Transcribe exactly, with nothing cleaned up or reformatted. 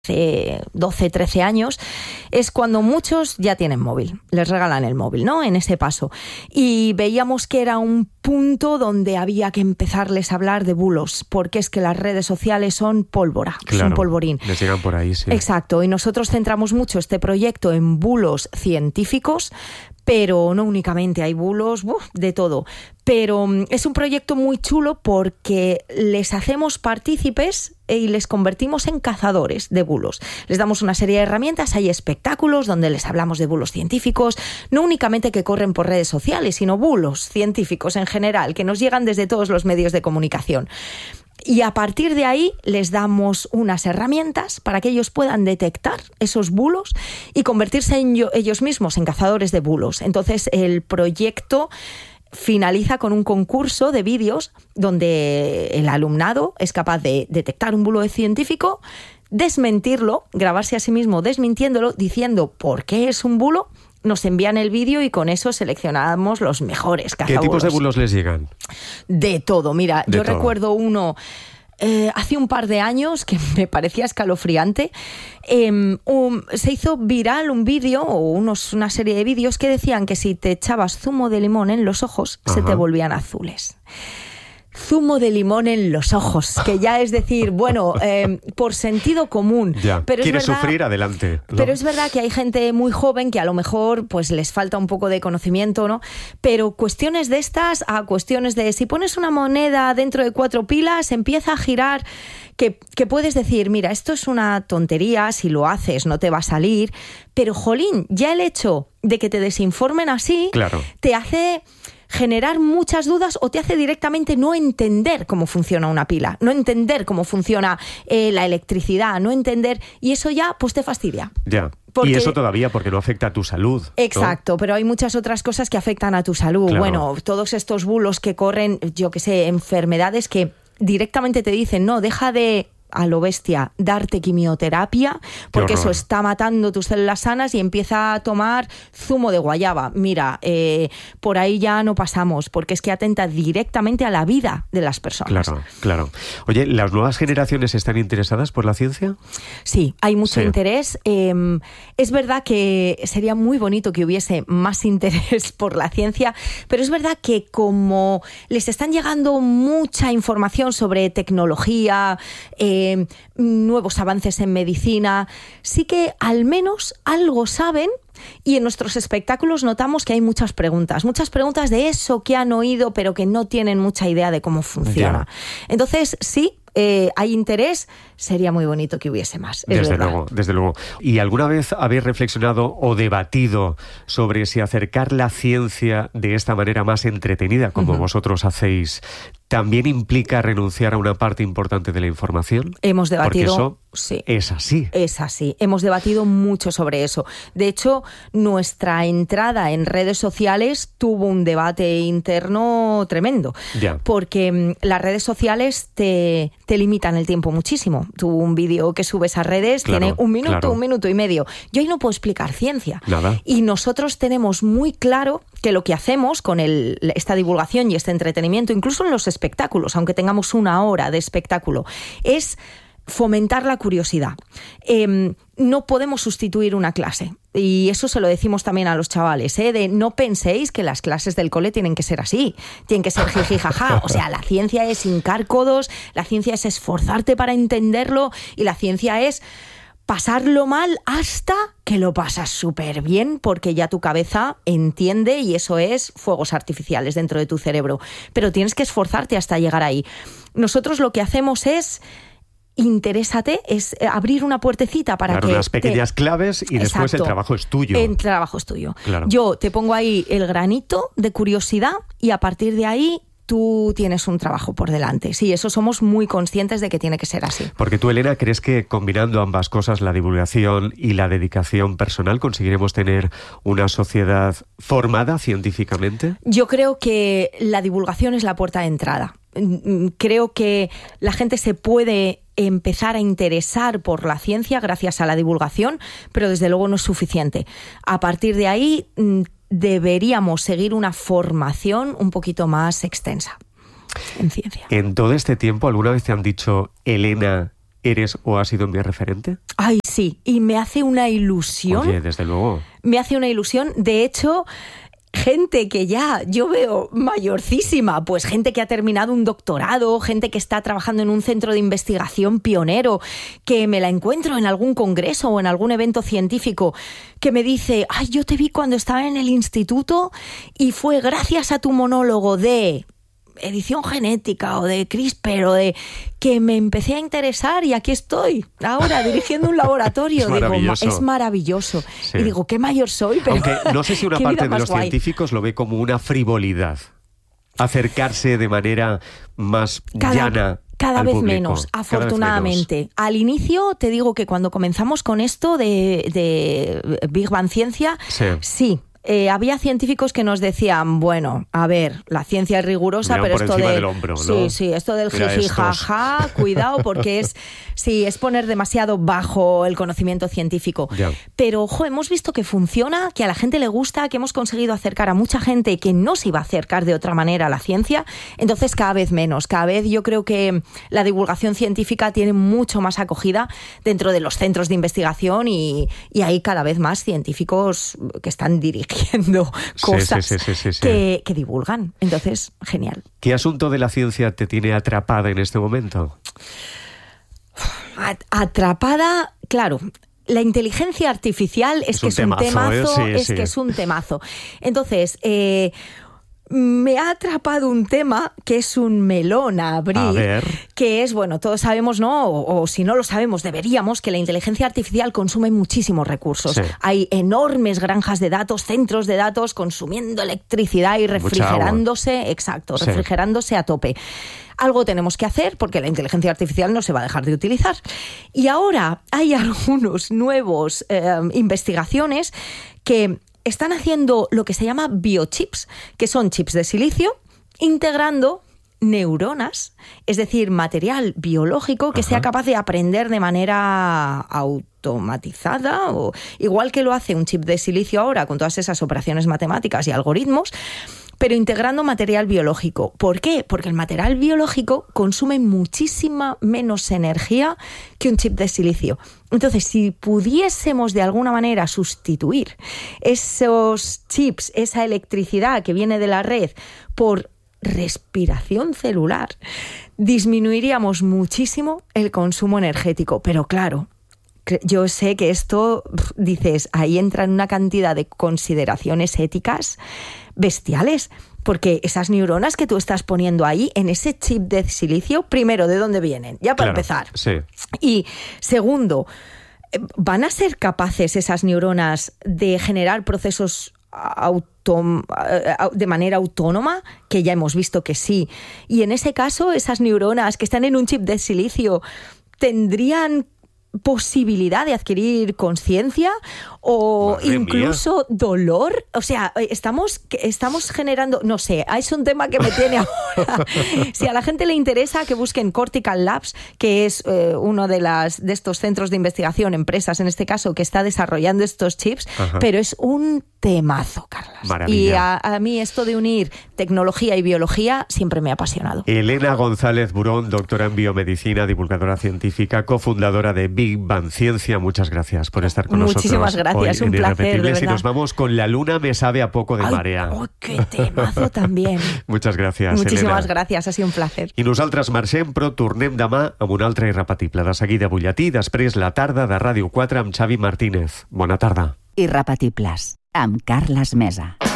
hace doce, trece años, es cuando muchos ya tienen móvil, les regalan el móvil, ¿no? En ese paso. Y veíamos que era un punto donde había que empezarles a hablar de bulos, porque es que las redes sociales son pólvora, claro, son polvorín. Les llegan por ahí, sí. Exacto, y nosotros centramos mucho este proyecto en bulos científicos, pero no únicamente, hay bulos, ¡buf!, de todo. Pero es un proyecto muy chulo porque les hacemos partícipes y les convertimos en cazadores de bulos. Les damos una serie de herramientas, hay espectáculos donde les hablamos de bulos científicos, no únicamente que corren por redes sociales, sino bulos científicos en general, que nos llegan desde todos los medios de comunicación. Y a partir de ahí les damos unas herramientas para que ellos puedan detectar esos bulos y convertirse en yo, ellos mismos en cazadores de bulos. Entonces el proyecto finaliza con un concurso de vídeos donde el alumnado es capaz de detectar un bulo científico, desmentirlo, grabarse a sí mismo desmintiéndolo, diciendo por qué es un bulo. Nos envían el vídeo y con eso seleccionamos los mejores cazabulos. ¿Qué tipos de bulos les llegan? De todo. Mira, de yo todo. recuerdo uno eh, hace un par de años que me parecía escalofriante. Eh, un, se hizo viral un vídeo o unos, una serie de vídeos que decían que si te echabas zumo de limón en los ojos, ajá, se te volvían azules. Zumo de limón en los ojos, que ya es decir, bueno, eh, por sentido común. Ya. Pero ¿Quieres es verdad, sufrir? Adelante. ¿No? Pero es verdad que hay gente muy joven que a lo mejor pues les falta un poco de conocimiento, ¿no? Pero cuestiones de estas a cuestiones de si pones una moneda dentro de cuatro pilas, empieza a girar, que, que puedes decir, mira, esto es una tontería, si lo haces no te va a salir, pero jolín, ya el hecho de que te desinformen así, claro, te hace generar muchas dudas o te hace directamente no entender cómo funciona una pila, no entender cómo funciona eh, la electricidad, no entender, y eso ya pues te fastidia. Ya. Porque, y eso todavía porque no afecta a tu salud, ¿no? Exacto, pero hay muchas otras cosas que afectan a tu salud. Claro. Bueno, todos estos bulos que corren, yo qué sé, enfermedades que directamente te dicen, no, deja de, a lo bestia, darte quimioterapia, porque eso está matando tus células sanas, y empieza a tomar zumo de guayaba. Mira, eh, por ahí ya no pasamos, porque es que atenta directamente a la vida de las personas. Claro, claro. Oye, ¿las nuevas generaciones están interesadas por la ciencia? Sí, hay mucho sí. interés. Eh, es verdad que sería muy bonito que hubiese más interés por la ciencia, pero es verdad que como les están llegando mucha información sobre tecnología, eh, Eh, nuevos avances en medicina, sí que al menos algo saben, y en nuestros espectáculos notamos que hay muchas preguntas, muchas preguntas de eso que han oído pero que no tienen mucha idea de cómo funciona. Yeah. Entonces sí, eh, hay interés, sería muy bonito que hubiese más. Es desde verdad. luego, desde luego. ¿Y alguna vez habéis reflexionado o debatido sobre si acercar la ciencia de esta manera más entretenida, como uh-huh. vosotros hacéis, también implica renunciar a una parte importante de la información? Hemos debatido. Porque eso sí, es así. Es así. Hemos debatido mucho sobre eso. De hecho, nuestra entrada en redes sociales tuvo un debate interno tremendo. Ya. Porque las redes sociales te, te limitan el tiempo muchísimo. Tú un vídeo que subes a redes claro, tiene un minuto, claro. un minuto y medio. Yo ahí no puedo explicar ciencia. Nada. Y nosotros tenemos muy claro que lo que hacemos con el, esta divulgación y este entretenimiento, incluso en los espectáculos, aunque tengamos una hora de espectáculo, es fomentar la curiosidad. Eh, no podemos sustituir una clase. Y eso se lo decimos también a los chavales, ¿eh? De no penséis que las clases del cole tienen que ser así, tienen que ser jiji jaja. O sea, la ciencia es hincar codos, la ciencia es esforzarte para entenderlo, y la ciencia es pasarlo mal hasta que lo pasas súper bien, porque ya tu cabeza entiende, y eso es fuegos artificiales dentro de tu cerebro. Pero tienes que esforzarte hasta llegar ahí. Nosotros lo que hacemos es interésate, es abrir una puertecita para claro, que... unas pequeñas te... claves y Exacto. Después el trabajo es tuyo. El trabajo es tuyo. Claro. Yo te pongo ahí el granito de curiosidad y a partir de ahí tú tienes un trabajo por delante. Sí, eso somos muy conscientes de que tiene que ser así. Porque tú, Elena, ¿crees que combinando ambas cosas, la divulgación y la dedicación personal, conseguiremos tener una sociedad formada científicamente? Yo creo que la divulgación es la puerta de entrada. Creo que la gente se puede empezar a interesar por la ciencia gracias a la divulgación, pero desde luego no es suficiente. A partir de ahí deberíamos seguir una formación un poquito más extensa en ciencia. En todo este tiempo, ¿alguna vez te han dicho, Elena, ¿eres o has sido mi referente? Ay, sí, y me hace una ilusión. Oye, desde luego. Me hace una ilusión, de hecho... Gente que ya yo veo mayorcísima, pues gente que ha terminado un doctorado, gente que está trabajando en un centro de investigación pionero, que me la encuentro en algún congreso o en algún evento científico, que me dice, ay, yo te vi cuando estaba en el instituto y fue gracias a tu monólogo de edición genética o de CRISPR o de que me empecé a interesar y aquí estoy ahora dirigiendo un laboratorio. Es maravilloso. Digo, es maravilloso. Sí. Y digo, qué mayor soy, pero aunque no sé si una parte de los guay. científicos lo ve como una frivolidad, acercarse de manera más cada, llana. Cada al vez público. menos, afortunadamente. Vez menos. Al inicio, te digo que cuando comenzamos con esto de, de Big Bang Ciencia, sí, sí Eh, había científicos que nos decían, bueno, a ver, la ciencia es rigurosa, Miran pero por esto encima de del hombro, ¿no? sí, sí, esto del jiji jaja, cuidado porque es sí, es poner demasiado bajo el conocimiento científico. Ya. Pero ojo, hemos visto que funciona, que a la gente le gusta, que hemos conseguido acercar a mucha gente que no se iba a acercar de otra manera a la ciencia, entonces cada vez menos, cada vez yo creo que la divulgación científica tiene mucho más acogida dentro de los centros de investigación y, y hay cada vez más científicos que están dirigiendo cosas sí, sí, sí, sí, sí. Que, que divulgan. Entonces, genial. ¿Qué asunto de la ciencia te tiene atrapada en este momento? Atrapada, claro. La inteligencia artificial es, es que es un temazo, ¿eh? sí, es sí. que es un temazo. Entonces, eh, me ha atrapado un tema que es un melón a abrir, a ver. que es, bueno, todos sabemos, ¿no? O, o si no lo sabemos, deberíamos, que la inteligencia artificial consume muchísimos recursos. Sí. Hay enormes granjas de datos, centros de datos consumiendo electricidad y refrigerándose, exacto, sí. refrigerándose a tope. Algo tenemos que hacer porque la inteligencia artificial no se va a dejar de utilizar. Y ahora hay algunos nuevos eh, investigaciones que están haciendo lo que se llama biochips, que son chips de silicio, integrando neuronas, es decir, material biológico que Ajá. sea capaz de aprender de manera automatizada, o igual que lo hace un chip de silicio ahora con todas esas operaciones matemáticas y algoritmos, pero integrando material biológico. ¿Por qué? Porque el material biológico consume muchísima menos energía que un chip de silicio. Entonces, si pudiésemos de alguna manera sustituir esos chips, esa electricidad que viene de la red, por respiración celular, disminuiríamos muchísimo el consumo energético. Pero claro, yo sé que esto, dices, ahí entran una cantidad de consideraciones éticas bestiales, porque esas neuronas que tú estás poniendo ahí en ese chip de silicio, primero, ¿de dónde vienen? Ya para claro, empezar. Sí. Y segundo, ¿van a ser capaces esas neuronas de generar procesos autom- de manera autónoma? Que ya hemos visto que sí. Y en ese caso, esas neuronas que están en un chip de silicio, ¿tendrían posibilidad de adquirir conciencia o Madre incluso mía. dolor? O sea, estamos, estamos generando, no sé, es un tema que me tiene ahora. Si a la gente le interesa, que busquen Cortical Labs, que es eh, uno de, las, de estos centros de investigación, empresas en este caso, que está desarrollando estos chips, Ajá. pero es un temazo, Carlas. Maravilla. Y a, a mí esto de unir tecnología y biología siempre me ha apasionado. Elena González Burón, doctora en biomedicina, divulgadora científica, cofundadora de Big Bang Ciencia. Muchas gracias por estar con Muchísimas nosotros. gracias, hoy un en placer, de verdad. Y nos vamos con La Luna me sabe a poco de Ay, marea. Oh, ¡Qué temazo también! Muchas gràcies, Muchísimas Elena. gràcies, ha sigut un placer. I nosaltres marxem, però tornem demà amb un altre irrepetible. De seguida butlletí, després la tarda de Ràdio quatre amb Xavi Martínez. Bona tarda. Irrepetibles, amb Carles Mesa.